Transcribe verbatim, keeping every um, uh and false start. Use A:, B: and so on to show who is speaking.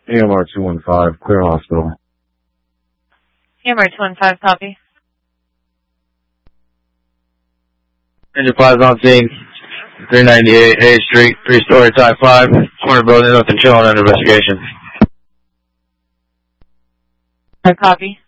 A: A M R two one five, clear hospital.
B: A M R two one five, copy.
C: Engine five on scene, three ninety-eight A Street, three-story type five, corner building, nothing chilling under investigation.
B: I copy.